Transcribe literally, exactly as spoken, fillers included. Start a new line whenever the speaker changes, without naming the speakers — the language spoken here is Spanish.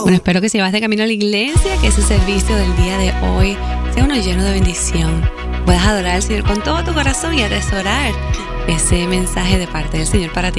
Bueno, espero que si vas de camino a la iglesia, que ese servicio del día de hoy sea uno lleno de bendición. Puedas adorar al Señor con todo tu corazón y atesorar ese mensaje de parte del Señor para ti.